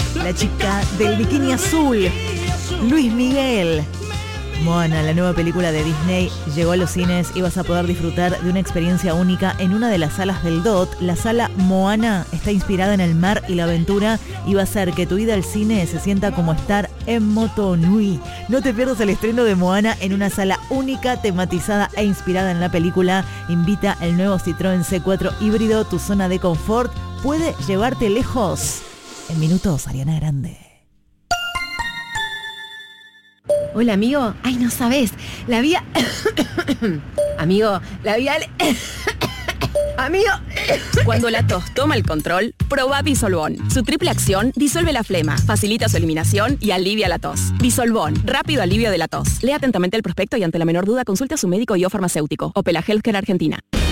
la chica del bikini azul, Luis Miguel. Moana, la nueva película de Disney, llegó a los cines y vas a poder disfrutar de una experiencia única en una de las salas del DOT. La sala Moana está inspirada en el mar y la aventura y va a hacer que tu ida al cine se sienta como estar en Motonui. No te pierdas el estreno de Moana en una sala única, tematizada e inspirada en la película. Invita el nuevo Citroën C4 híbrido, tu zona de confort puede llevarte lejos. En minutos, Ariana Grande. Hola, amigo. Ay, no sabes. La vida... Amigo, la vida... Amigo... Cuando la tos toma el control, probá Disolvón. Su triple acción disuelve la flema, facilita su eliminación y alivia la tos. Disolvón, rápido alivio de la tos. Lea atentamente el prospecto y ante la menor duda consulte a su médico y o farmacéutico. Opela Healthcare Argentina.